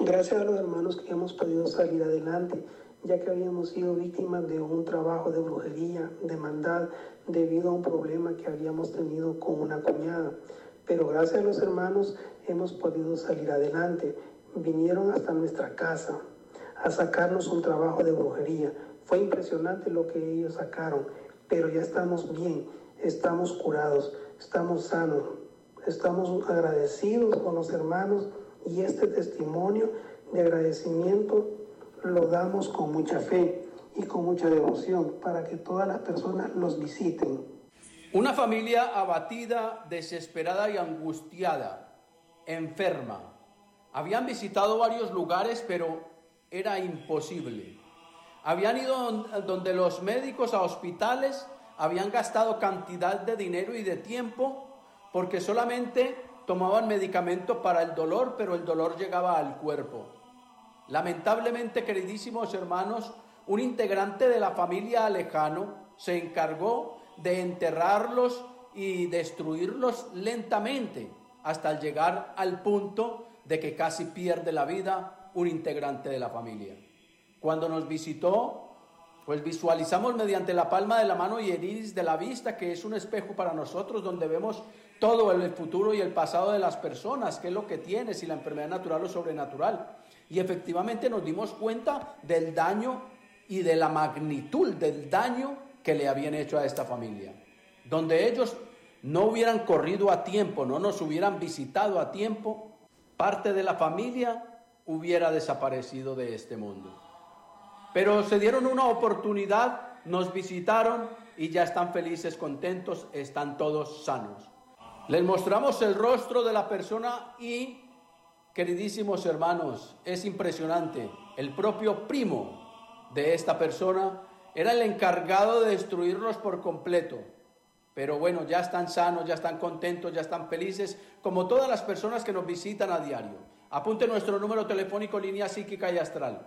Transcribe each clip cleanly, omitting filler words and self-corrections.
Gracias a los hermanos que hemos podido salir adelante, ya que habíamos sido víctimas de un trabajo de brujería, de maldad, debido a un problema que habíamos tenido con una cuñada. Pero gracias a los hermanos hemos podido salir adelante. Vinieron hasta nuestra casa a sacarnos un trabajo de brujería. Fue impresionante lo que ellos sacaron, pero ya estamos bien, estamos curados, estamos sanos, estamos agradecidos con los hermanos y este testimonio de agradecimiento lo damos con mucha fe y con mucha devoción para que todas las personas los visiten. Una familia abatida, desesperada y angustiada, enferma. Habían visitado varios lugares, pero era imposible. Habían ido donde los médicos, a hospitales, habían gastado cantidad de dinero y de tiempo porque solamente tomaban medicamento para el dolor, pero el dolor llegaba al cuerpo. Lamentablemente, queridísimos hermanos, un integrante de la familia lejano se encargó de enterrarlos y destruirlos lentamente hasta llegar al punto de que casi pierde la vida un integrante de la familia. Cuando nos visitó, pues visualizamos mediante la palma de la mano y el iris de la vista, que es un espejo para nosotros donde vemos todo el futuro y el pasado de las personas, qué es lo que tiene, si la enfermedad natural o sobrenatural. Y efectivamente nos dimos cuenta del daño y de la magnitud del daño que le habían hecho a esta familia. Donde ellos no hubieran corrido a tiempo, no nos hubieran visitado a tiempo, parte de la familia hubiera desaparecido de este mundo. Pero se dieron una oportunidad, nos visitaron y ya están felices, contentos, están todos sanos. Les mostramos el rostro de la persona y, queridísimos hermanos, es impresionante. El propio primo de esta persona era el encargado de destruirlos por completo. Pero bueno, ya están sanos, ya están contentos, ya están felices, como todas las personas que nos visitan a diario. Apunte nuestro número telefónico, línea psíquica y astral,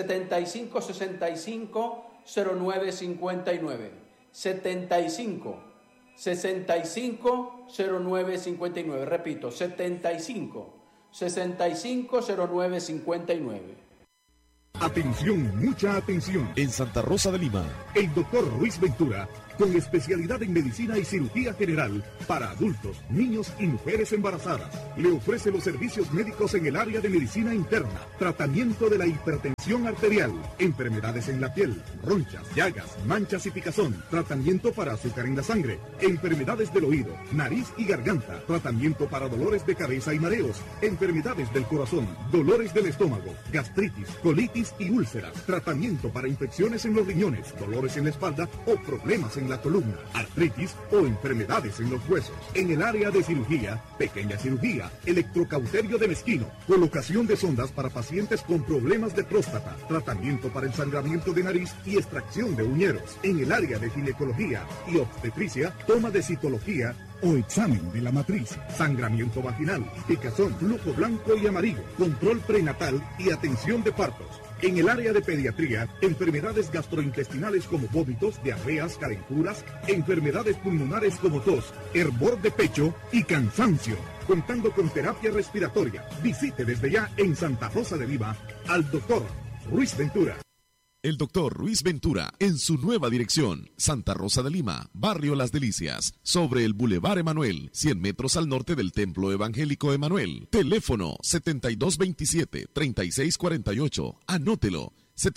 7565-0959, 75-65-0959, repito, 75-65-0959. Atención, mucha atención. En Santa Rosa de Lima, el doctor Ruiz Ventura, con especialidad en medicina y cirugía general para adultos, niños y mujeres embarazadas, le ofrece los servicios médicos en el área de medicina interna, tratamiento de la hipertensión arterial, enfermedades en la piel, ronchas, llagas, manchas y picazón, tratamiento para azúcar en la sangre, enfermedades del oído, nariz y garganta, tratamiento para dolores de cabeza y mareos, enfermedades del corazón, dolores del estómago, gastritis, colitis y úlceras, tratamiento para infecciones en los riñones, dolores en la espalda o problemas en la columna, artritis o enfermedades en los huesos. En el área de cirugía, pequeña cirugía, electrocauterio de mezquino, colocación de sondas para pacientes con problemas de próstata, tratamiento para ensangramiento de nariz y extracción de uñeros. En el área de ginecología y obstetricia, toma de citología o examen de la matriz, sangramiento vaginal, picazón, flujo blanco y amarillo, control prenatal y atención de partos. En el área de pediatría, enfermedades gastrointestinales como vómitos, diarreas, calenturas, enfermedades pulmonares como tos, hervor de pecho y cansancio. Contando con terapia respiratoria. Visite desde ya en Santa Rosa de Lima al doctor Ruiz Ventura. El doctor Ruiz Ventura, en su nueva dirección, Santa Rosa de Lima, Barrio Las Delicias, sobre el Boulevard Emanuel, 100 metros al norte del Templo Evangélico Emanuel. Teléfono 7227-3648. Anótelo,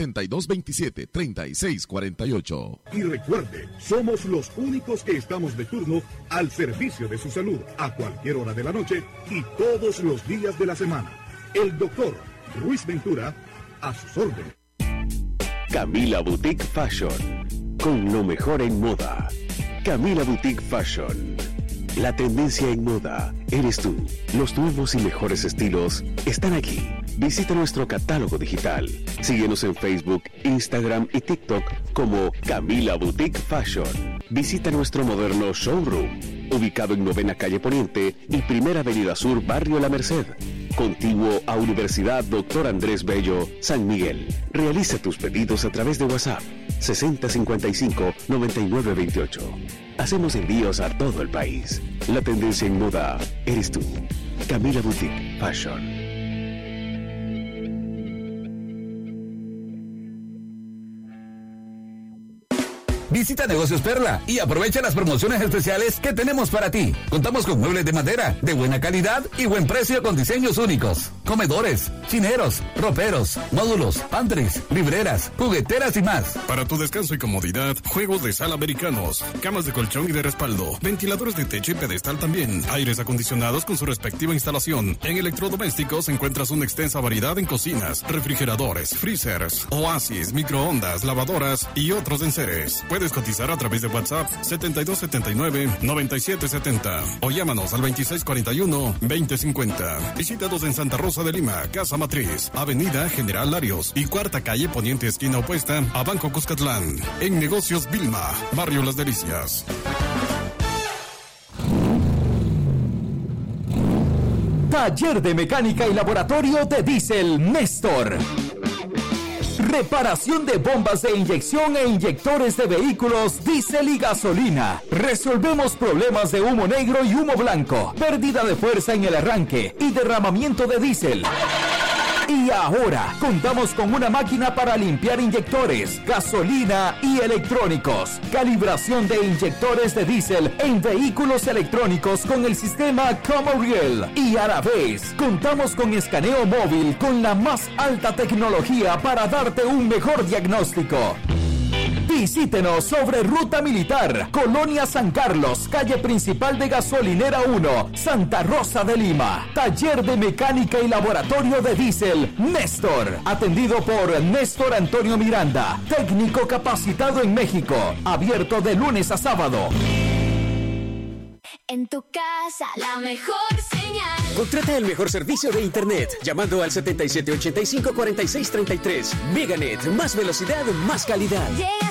7227-3648. Y recuerde, somos los únicos que estamos de turno al servicio de su salud, a cualquier hora de la noche y todos los días de la semana. El doctor Ruiz Ventura, a sus órdenes. Camila Boutique Fashion, con lo mejor en moda. Camila Boutique Fashion, la tendencia en moda eres tú. Los nuevos y mejores estilos están aquí. Visita nuestro catálogo digital. Síguenos en Facebook, Instagram y TikTok como Camila Boutique Fashion. Visita nuestro moderno showroom, ubicado en 9ª Calle Poniente y 1ª Avenida Sur, Barrio La Merced, contiguo a Universidad Dr. Andrés Bello, San Miguel. Realiza tus pedidos a través de WhatsApp 6055-9928. Hacemos envíos a todo el país. La tendencia en moda eres tú. Camila Boutique Fashion. Visita Negocios Perla y aprovecha las promociones especiales que tenemos para ti. Contamos con muebles de madera de buena calidad y buen precio con diseños únicos. Comedores, chineros, roperos, módulos, pantries, libreras, jugueteras y más. Para tu descanso y comodidad, juegos de sala americanos, camas de colchón y de respaldo, ventiladores de techo y pedestal también, aires acondicionados con su respectiva instalación. En electrodomésticos encuentras una extensa variedad en cocinas, refrigeradores, freezers, oasis, microondas, lavadoras y otros enseres. Puedes cotizar a través de WhatsApp 7279-9770 o llámanos al 2641-2050. Visítanos en Santa Rosa de Lima, Casa Matriz, Avenida General Larios y Cuarta Calle Poniente, esquina opuesta a Banco Cuscatlán. En Negocios Vilma, Barrio Las Delicias. Taller de Mecánica y Laboratorio de Diésel Néstor. Reparación de bombas de inyección e inyectores de vehículos diésel y gasolina. Resolvemos problemas de humo negro y humo blanco, pérdida de fuerza en el arranque y derramamiento de diésel. Y ahora contamos con una máquina para limpiar inyectores, gasolina y electrónicos. Calibración de inyectores de diésel en vehículos electrónicos con el sistema Comoriel. Y a la vez contamos con escaneo móvil con la más alta tecnología para darte un mejor diagnóstico. Visítenos sobre Ruta Militar, Colonia San Carlos, calle principal de Gasolinera 1, Santa Rosa de Lima. Taller de Mecánica y Laboratorio de Diésel Néstor. Atendido por Néstor Antonio Miranda, técnico capacitado en México. Abierto de lunes a sábado. En tu casa, la mejor señal. Contrata el mejor servicio de internet llamando al 7785-4633. Meganet, más velocidad, más calidad.